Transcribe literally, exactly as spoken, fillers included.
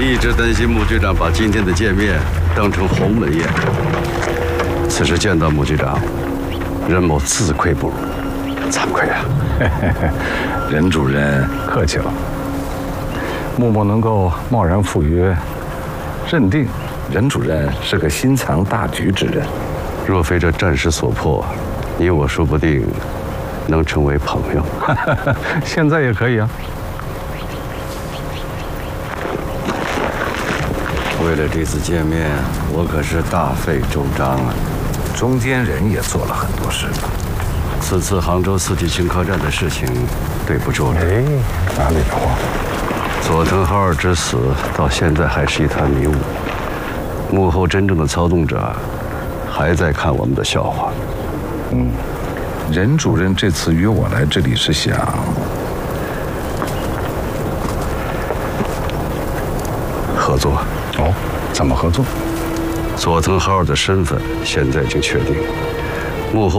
一直担心穆局长把今天的见面当成鸿门宴。此时见到穆局长，任某自愧不如，惭愧啊！ 任主任客气了。穆某能够贸然赴约，认定任主任是个心藏大局之人。 若非这战事所迫，你我说不定能成为朋友。 现在也可以啊。 为了这次见面，我可是大费周章啊。 中间人也做了很多事。 此次杭州四季青客栈的事情，对不住了。 哎，哪里的话？ 佐藤浩二之死到现在还是一团迷雾，幕后真正的操纵者还在看我们的笑话。 嗯，任主任这次约我来这里是想合作。 哦，怎么合作？ 佐藤浩二的身份现在已经确定，幕后